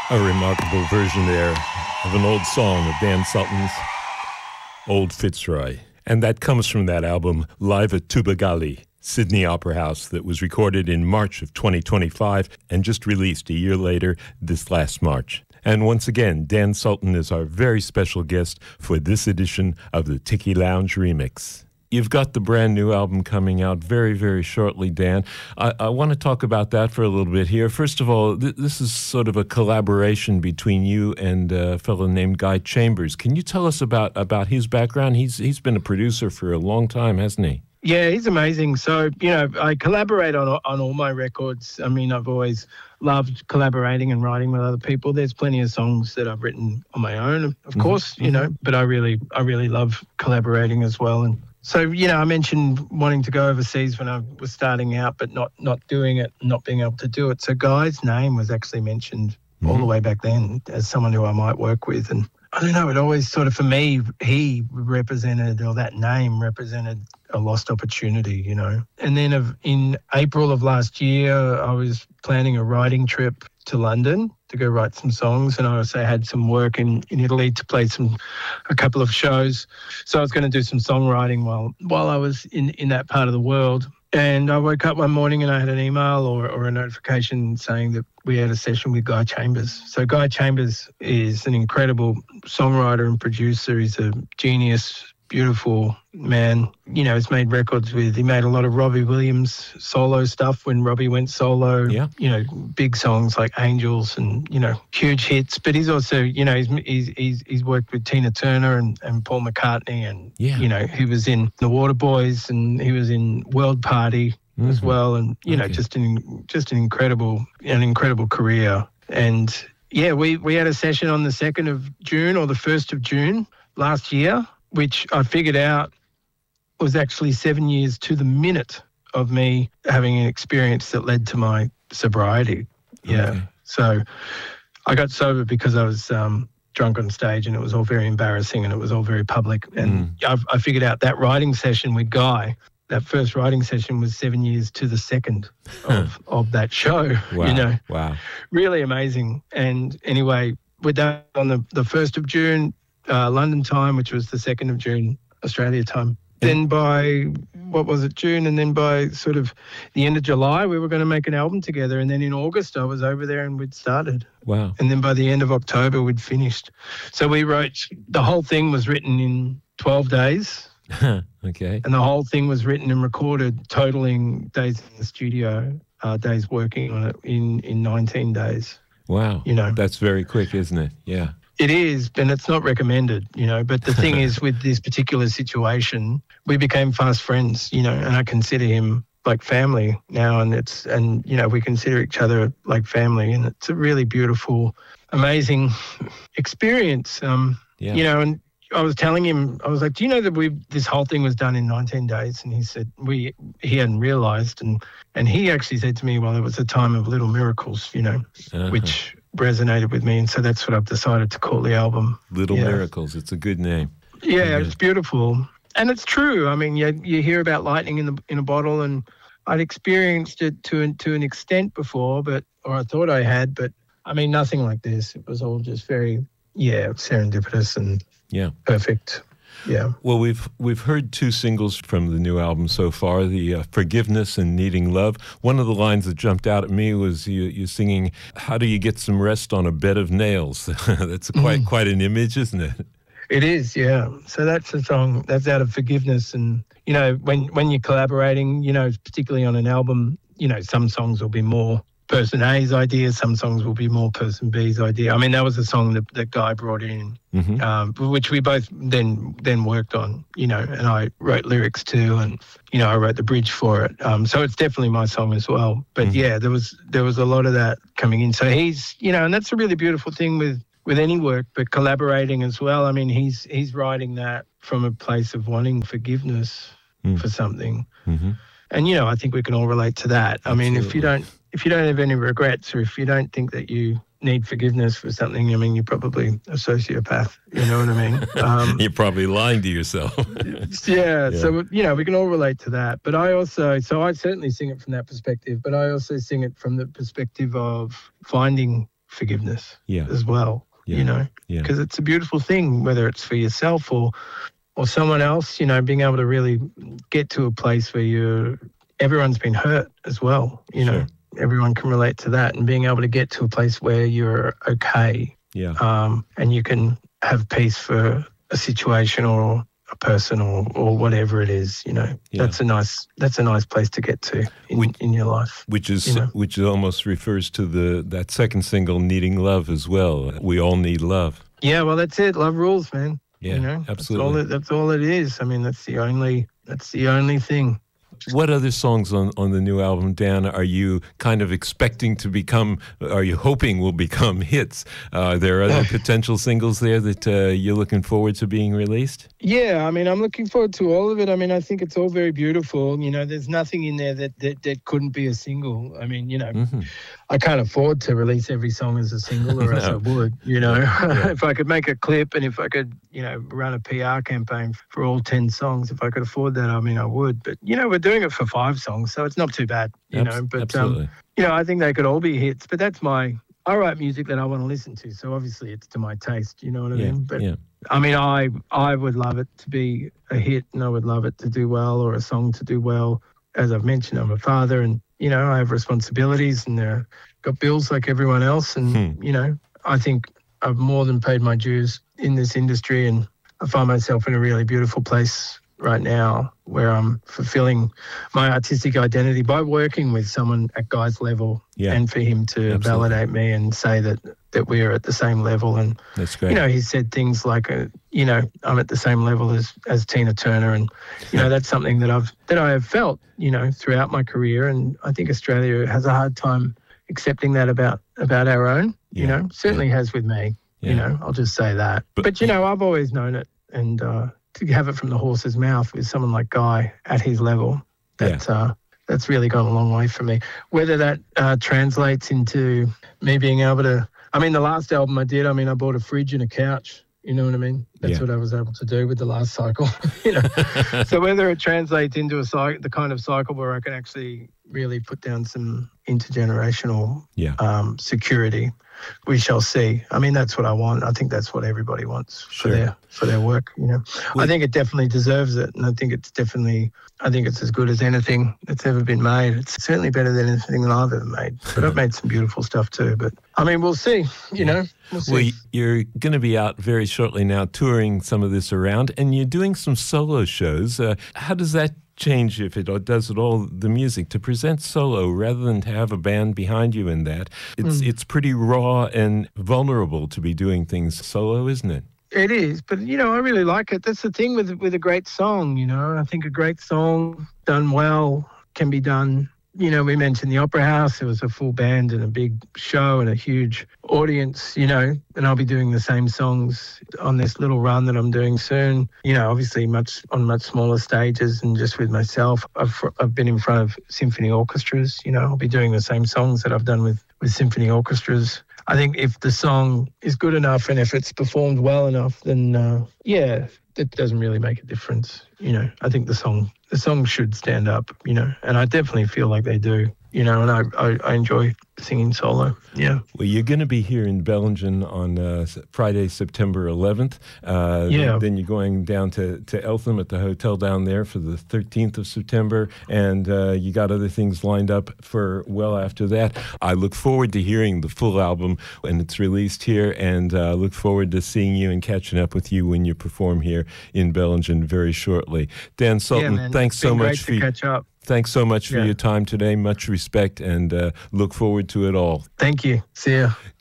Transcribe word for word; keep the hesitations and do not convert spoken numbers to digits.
A remarkable version there of an old song of Dan Sultan's, Old Fitzroy. And that comes from that album, Live at Tubagali, Sydney Opera House, that was recorded in March of twenty twenty-five and just released a year later this last March. And once again, Dan Sultan is our very special guest for this edition of the Tiki Lounge Remix. You've got the brand new album coming out very, very shortly, Dan. I, I want to talk about that for a little bit here. First of all, th- this is sort of a collaboration between you and a fellow named Guy Chambers. Can you tell us about, about his background? He's He's been a producer for a long time, hasn't he? Yeah, he's amazing. So, you know, I collaborate on on all my records. I mean, I've always loved collaborating and writing with other people. There's plenty of songs that I've written on my own, of mm-hmm. course, you know, but I really, I really love collaborating as well. And so, you know, I mentioned wanting to go overseas when I was starting out, but not not doing it, not being able to do it. So Guy's name was actually mentioned mm-hmm. all the way back then as someone who I might work with. And I don't know, it always sort of, for me, he represented, or that name represented a lost opportunity, you know. And then of, in April of last year, I was planning a writing trip to London to go write some songs, and I also had some work in, in Italy to play some a couple of shows. So I was going to do some songwriting while while I was in, in that part of the world. And I woke up one morning and I had an email or, or a notification saying that we had a session with Guy Chambers. So Guy Chambers is an incredible songwriter and producer. He's a genius, beautiful man. You know, he's made records with, he made a lot of Robbie Williams solo stuff when Robbie went solo. Yeah. You know, big songs like Angels and, you know, huge hits. But he's also, you know, he's he's he's, he's worked with Tina Turner and, and Paul McCartney, and, yeah. you know, he was in The Waterboys and he was in World Party mm-hmm. as well. And, you okay. know, just an just an incredible, an incredible career. And yeah, we, we had a session on the second of June or the first of June last year, which I figured out was actually seven years to the minute of me having an experience that led to my sobriety. Yeah. Okay. So I got sober because I was um, drunk on stage, and it was all very embarrassing and it was all very public. And mm. I, I figured out that writing session with Guy, that first writing session was seven years to the second of, of that show. Wow. You know, wow. Really amazing. And anyway, with that on the, the first of June, Uh, London time, which was the second of June, Australia time. Then by, what was it, June, and then by sort of the end of July, we were going to make an album together. And then in August, I was over there and we'd started. Wow. And then by the end of October, we'd finished. So we wrote, the whole thing was written in twelve days. Okay. And the whole thing was written and recorded, totaling days in the studio, uh, days working on it in, in nineteen days. Wow. You know, that's very quick, isn't it? Yeah. It is, and it's not recommended, you know, but the thing is, with this particular situation, we became fast friends, you know, and I consider him like family now, and it's, and, you know, we consider each other like family, and it's a really beautiful, amazing experience, um, yeah. you know, and I was telling him, I was like, do you know that we this whole thing was done in nineteen days? And he said, we, he hadn't realised, and, and he actually said to me, well, it was a time of little miracles, you know, uh-huh. which resonated with me, and so that's what I've decided to call the album. Little yeah. Miracles. It's a good name. Yeah, yeah, it's beautiful, and it's true. I mean, you you hear about lightning in the in a bottle, and I'd experienced it to to an extent before, but or I thought I had, but I mean, nothing like this. It was all just very yeah serendipitous and yeah perfect. Yeah. Well, we've we've heard two singles from the new album so far, the uh, Forgiveness and Needing Love. One of the lines that jumped out at me was you, you singing, how do you get some rest on a bed of nails? That's quite mm. quite an image, isn't it? It is, yeah. So that's a song that's out of forgiveness. And, you know, when, when you're collaborating, you know, particularly on an album, you know, some songs will be more person A's idea, some songs will be more person B's idea. I mean, that was a song that, that Guy brought in, mm-hmm. um, which we both then then worked on, you know, and I wrote lyrics too, and, you know, I wrote the bridge for it. Um, so it's definitely my song as well. But mm-hmm. yeah, there was there was a lot of that coming in. So he's, you know, and that's a really beautiful thing with, with any work, but collaborating as well. I mean, he's he's writing that from a place of wanting forgiveness mm. for something. Mm-hmm. And, you know, I think we can all relate to that. I Absolutely. mean, if you don't if you don't have any regrets, or if you don't think that you need forgiveness for something, I mean, you're probably a sociopath, you know what I mean? Um, you're probably lying to yourself. yeah, yeah, so, you know, we can all relate to that. But I also, so I certainly sing it from that perspective, but I also sing it from the perspective of finding forgiveness yeah. as well, yeah. you know, yeah. because it's a beautiful thing, whether it's for yourself or or someone else, you know, being able to really get to a place where you're, everyone's been hurt as well, you know, sure. everyone can relate to that, and being able to get to a place where you're okay, yeah. um, and you can have peace for a situation or a person or, or whatever it is, you know, yeah. that's a nice, that's a nice place to get to in, which, in your life. Which is, you know? which almost refers to the, that second single, Needing Love as well. We all need love. Yeah, well, that's it. Love rules, man. Yeah, you know, absolutely. That's all, it, that's all it is. I mean, that's the only, that's the only thing. What other songs on, on the new album, Dan, are you kind of expecting to become, are you hoping will become hits? Uh, are there other potential singles there that uh, you're looking forward to being released? Yeah, I mean, I'm looking forward to all of it. I mean, I think it's all very beautiful. You know, there's nothing in there that, that, that couldn't be a single. I mean, you know, mm-hmm. I can't afford to release every song as a single, or no. else I would, you know. Yeah. If I could make a clip and if I could, you know, run a P R campaign for all ten songs, if I could afford that, I mean, I would. But, you know, we're doing it for five songs, so it's not too bad, you Abs- know. But, absolutely. Um, you know, I think they could all be hits, but that's my, I write music that I want to listen to, so obviously it's to my taste, you know what I yeah. mean? But, yeah. I mean, I I would love it to be a hit, and I would love it to do well, or a song to do well. As I've mentioned, I'm a father, and, you know, I have responsibilities, and I've got bills like everyone else. And, hmm. you know, I think I've more than paid my dues in this industry, and I find myself in a really beautiful place right now where I'm fulfilling my artistic identity by working with someone at Guy's level, yeah. and for him to Absolutely. validate me and say that, that we're at the same level. And, That's great. you know, he said things like, uh, you know, I'm at the same level as, as Tina Turner. And, you know, that's something that I've, that I have felt, you know, throughout my career. And I think Australia has a hard time accepting that about, about our own, yeah. you know, certainly yeah. has with me, yeah. you know, I'll just say that. But, but you know, I've always known it. And, uh, to have it from the horse's mouth with someone like Guy at his level, that, yeah. uh, that's really gone a long way for me. Whether that uh, translates into me being able to, I mean, the last album I did, I mean, I bought a fridge and a couch, you know what I mean? That's yeah. what I was able to do with the last cycle, you know. So whether it translates into a cycle, the kind of cycle where I can actually really put down some intergenerational yeah. um, security, we shall see. I mean, that's what I want. I think that's what everybody wants sure. for their for their work, you know. Well, I think it definitely deserves it, and I think it's definitely, I think it's as good as anything that's ever been made. It's certainly better than anything that I've ever made, but I've made some beautiful stuff too. But, I mean, we'll see, you yeah. know. We'll, see. Well, you're going to be out very shortly now touring some of this around, and you're doing some solo shows. Uh, how does that change, if it or does it all, the music to present solo rather than to have a band behind you in that? It's mm. it's pretty raw and vulnerable to be doing things solo, isn't it? It is, but, you know, I really like it. That's the thing with with a great song, you know. I think a great song done well can be done. You know, we mentioned the Opera House. It was a full band and a big show and a huge audience, you know, and I'll be doing the same songs on this little run that I'm doing soon. You know, obviously much on much smaller stages and just with myself. I've I've been in front of symphony orchestras, you know, I'll be doing the same songs that I've done with, with symphony orchestras. I think if the song is good enough and if it's performed well enough, then, uh, yeah, it doesn't really make a difference. You know, I think the song the song should stand up, you know, and I definitely feel like they do, you know, and I, I, I enjoy singing solo, yeah. Well, you're going to be here in Bellingen on uh, Friday, September eleventh. Uh, yeah. Then you're going down to, to Eltham at the hotel down there for the thirteenth of September, and uh, you got other things lined up for well after that. I look forward to hearing the full album when it's released here, and uh, look forward to seeing you and catching up with you when you perform here in Bellingen very shortly. Dan Sultan, yeah, man. thanks it's so been much great for to catch up. Thanks so much for yeah. your time today. Much respect, and uh, look forward to it all. Thank you. See ya.